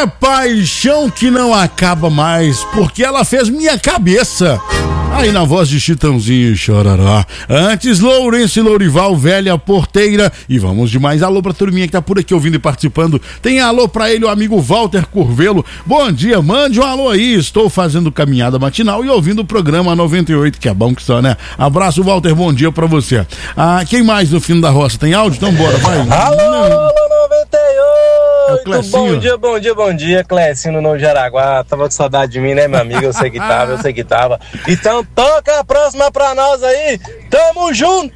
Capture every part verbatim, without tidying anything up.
É paixão que não acaba mais, porque ela fez minha cabeça. Aí na voz de Chitãozinho e Chororó. Antes, Lourenço e Lourival, velha porteira. E vamos de mais alô pra turminha que tá por aqui ouvindo e participando. Tem alô pra ele, o amigo Walter Curvelo. Bom dia, mande um alô aí. Estou fazendo caminhada matinal e ouvindo o programa noventa e oito, que é bom que só, né? Abraço, Walter, bom dia pra você. Ah, quem mais no fim da roça? Tem áudio? Então bora, vai. Alô, alô, noventa e oito. É bom dia, bom dia, bom dia, Clecinho no Jaraguá. Tava com saudade de mim, né, meu amigo? Eu sei que tava, eu sei que tava. Então toca a próxima pra nós aí. Tamo junto!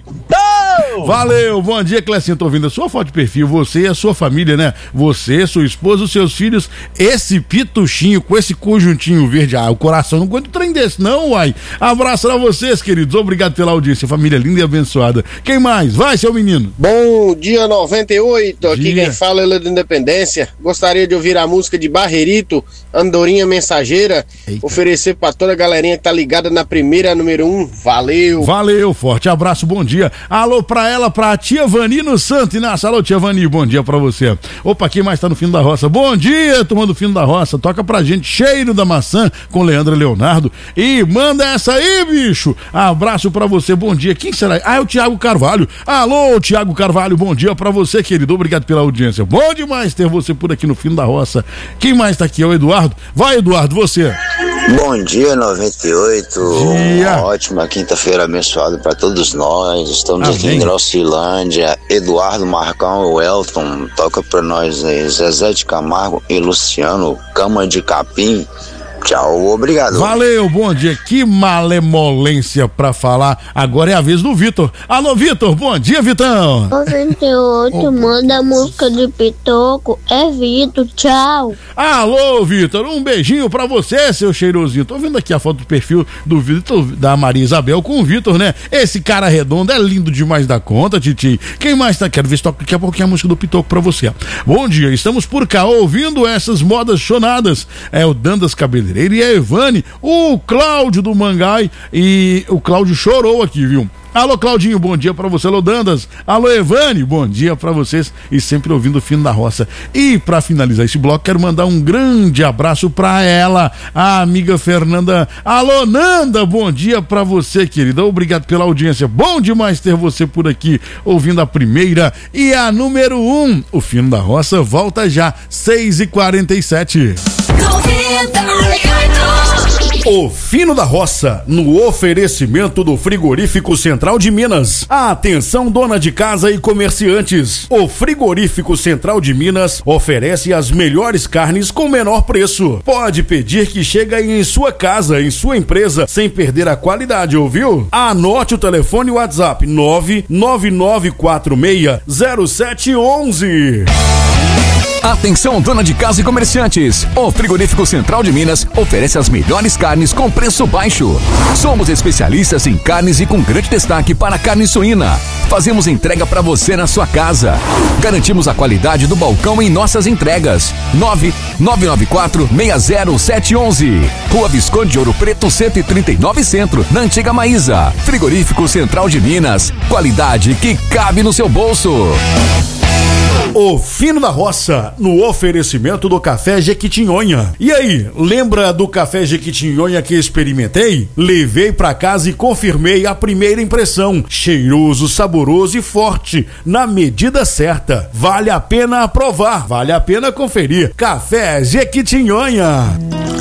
Valeu, bom dia, Clecinho. Tô ouvindo a sua foto de perfil, você e a sua família, né? Você, sua esposa, os seus filhos, esse pituchinho com esse conjuntinho verde. Ah, o coração não aguenta um trem desse, não, uai. Abraço pra vocês, queridos. Obrigado pela audiência, família linda e abençoada. Quem mais? Vai, seu menino. Bom dia, noventa e oito. Aqui Dia. quem fala é da Independência. Gostaria de ouvir a música de Barreirito, Andorinha Mensageira. Eita. Oferecer pra toda a galerinha que tá ligada na primeira número um. Valeu. Valeu, forte abraço, bom dia. Alô pra ela, pra tia Vani no Santo Inácio. Alô, tia Vani, bom dia pra você. Opa, quem mais tá no fim da roça? Bom dia, turma do fim da roça. Toca pra gente Cheiro da Maçã com Leandro Leonardo. E manda essa aí, bicho. Abraço pra você, bom dia. Quem será? Ah, é o Tiago Carvalho. Alô, Tiago Carvalho, bom dia pra você, querido. Obrigado pela audiência. Bom demais ter você por aqui no fim da roça. Quem mais tá aqui? É o Eduardo. Vai, Eduardo, você. Bom dia, noventa e oito. Dia. Uma ótima quinta-feira abençoada para todos nós. Estamos Amém. aqui em Grocilândia. Eduardo, Marcão, Welton, toca para nós aí. Zezé de Camargo e Luciano, Cama de Capim. Tchau, obrigado. Valeu, bom dia. Que malemolência pra falar. Agora é a vez do Vitor. Alô, Vitor, bom dia, Vitão. noventa e oito, manda a música de Pitoco. É Vitor, tchau. Alô, Vitor, um beijinho pra você, seu cheirosinho. Tô vendo aqui a foto do perfil do Vitor, da Maria Isabel com o Vitor, né? Esse cara redondo é lindo demais da conta, Titi. Quem mais tá? Quero ver se toca daqui a pouquinho a música do Pitoco pra você. Bom dia, estamos por cá ouvindo essas modas chonadas. É o Dandas Cabeleireiro e a Evane, o Cláudio do Mangai, e o Cláudio chorou aqui, viu? Alô, Claudinho, bom dia pra você. Alô, Dandas. Alô, Evane, bom dia pra vocês e sempre ouvindo o Fino da Roça. E pra finalizar esse bloco, quero mandar um grande abraço pra ela, a amiga Fernanda. Alô, Nanda, bom dia pra você, querida. Obrigado pela audiência. Bom demais ter você por aqui, ouvindo a primeira e a número um. O Fino da Roça volta já, seis e quarenta e sete. O Fino da Roça, no oferecimento do Frigorífico Central de Minas. Atenção, dona de casa e comerciantes. O Frigorífico Central de Minas oferece as melhores carnes com menor preço. Pode pedir que chega em sua casa, em sua empresa, sem perder a qualidade, ouviu? Anote o telefone e o WhatsApp nove nove nove quatro seis zero sete um um. Atenção, dona de casa e comerciantes. O Frigorífico Central de Minas oferece as melhores carnes com preço baixo. Somos especialistas em carnes e com grande destaque para carne suína. Fazemos entrega para você na sua casa. Garantimos a qualidade do balcão em nossas entregas. nove nove nove quatro seis zero sete um um. Rua Visconde de Ouro Preto, cento e trinta e nove Centro, na Antiga Maísa. Frigorífico Central de Minas. Qualidade que cabe no seu bolso. O Fino da Roça, no oferecimento do Café Jequitinhonha. E aí, lembra do Café Jequitinhonha que experimentei? Levei pra casa e confirmei a primeira impressão. Cheiroso, saboroso e forte, na medida certa. Vale a pena provar, vale a pena conferir. Café Jequitinhonha.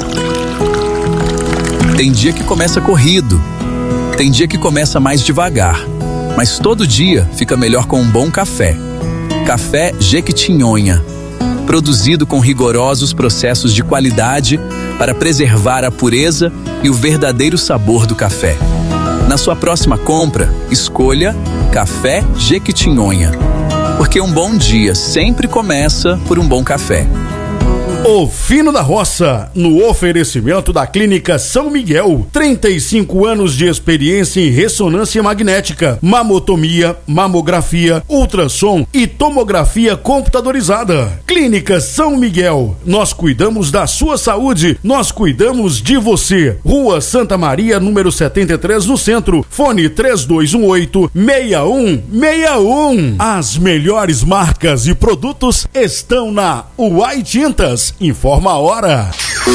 Tem dia que começa corrido, tem dia que começa mais devagar, mas todo dia fica melhor com um bom café. Café Jequitinhonha, produzido com rigorosos processos de qualidade para preservar a pureza e o verdadeiro sabor do café. Na sua próxima compra, escolha Café Jequitinhonha, porque um bom dia sempre começa por um bom café. O Fino da Roça, no oferecimento da Clínica São Miguel. trinta e cinco anos de experiência em ressonância magnética, mamotomia, mamografia, ultrassom e tomografia computadorizada. Clínica São Miguel, nós cuidamos da sua saúde, nós cuidamos de você. Rua Santa Maria, número setenta e três, no centro. Fone três dois um oito, seis um seis um. As melhores marcas e produtos estão na Uai Tintas. informa a hora.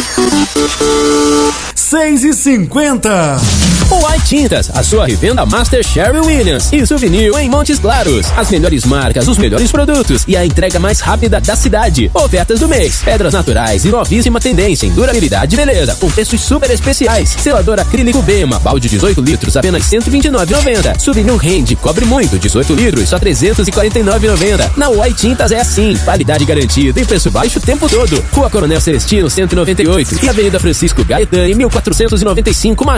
seis e cinquenta. White Tintas, a sua revenda Master Sherwin Williams e Souvenir em Montes Claros. As melhores marcas, os melhores produtos e a entrega mais rápida da cidade. Ofertas do mês. Pedras naturais e novíssima tendência em durabilidade e beleza, com preços super especiais. Selador acrílico Bema, balde dezoito litros, apenas cento e vinte e nove reais e noventa centavos. Souvenir Rende, cobre muito, dezoito litros, só trezentos e quarenta e nove reais e noventa centavos. Na White Tintas é assim, qualidade garantida e preço baixo o tempo todo. Rua Coronel Celestino, cento e noventa e oito e Avenida Francisco Gaetani, mil quatrocentos e noventa e cinco,